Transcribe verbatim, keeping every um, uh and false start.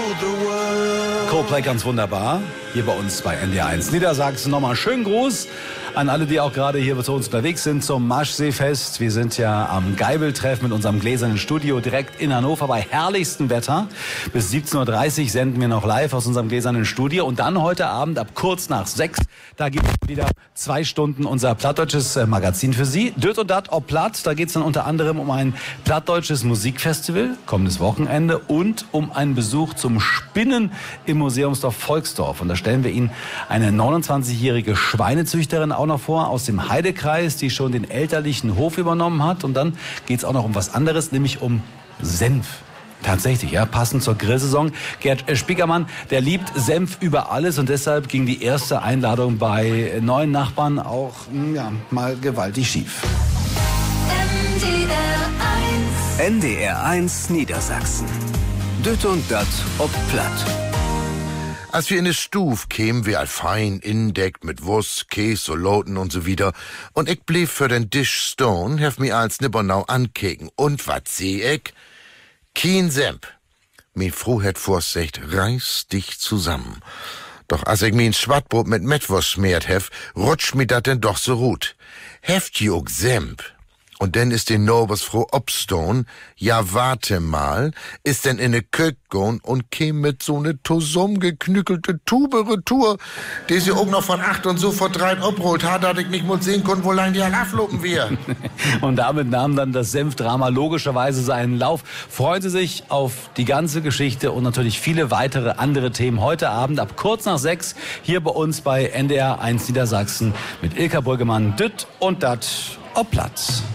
Coldplay ganz wunderbar, hier bei uns bei N D R eins Niedersachsen. Nochmal schönen Gruß an alle, die auch gerade hier zu uns unterwegs sind zum Maschseefest. Wir sind ja am Geibeltreff mit unserem gläsernen Studio direkt in Hannover bei herrlichstem Wetter. Bis siebzehn Uhr dreißig senden wir noch live aus unserem gläsernen Studio. Und dann heute Abend ab kurz nach sechs, da gibt es wieder zwei Stunden unser plattdeutsches Magazin für Sie. Döt und Dat ob Platt, da geht es dann unter anderem um ein plattdeutsches Musikfestival, kommendes Wochenende, und um einen Besuch zum Spinnen im Museumsdorf Volksdorf. Und da stellen wir Ihnen eine neunundzwanzigjährige Schweinezüchterin auch noch vor aus dem Heidekreis, die schon den elterlichen Hof übernommen hat. Und dann geht es auch noch um was anderes, nämlich um Senf. Tatsächlich, ja, passend zur Grillsaison. Gerd Spiekermann, der liebt Senf über alles, und deshalb ging die erste Einladung bei neuen Nachbarn auch ja, mal gewaltig schief. N D R eins Niedersachsen. Döt und Dat ob Platt. Als wir in de Stuf kämen, wir all fein indeckt mit Wurst, Käse, Soloten und so wieder. Und ich blieb für den Tisch stone, hef mi als Nippernau ankeken. Und wat seh ich? Kien Senf. Mi Frau het vorsicht, reiß dich zusammen. Doch als ich mi ein Schwattbrot mit Mettwurst schmiert hef, rutscht mi dat denn doch so gut. Heft je ook Senf. Und denn ist die Nobers Frau Obstone, ja warte mal, ist denn in ne Kök gon und käm mit so ne tosum geknückelte Tube retour, die sie auch noch von acht und so vor drei obholt hat, dass ich nicht mal sehen konnte, wo lang die all aflopen wir. Und damit nahm dann das Senfdrama logischerweise seinen Lauf. Freuen Sie sich auf die ganze Geschichte und natürlich viele weitere andere Themen heute Abend ab kurz nach sechs hier bei uns bei N D R eins Niedersachsen mit Ilka Brüggemann, Dütt und Dat ob Platt.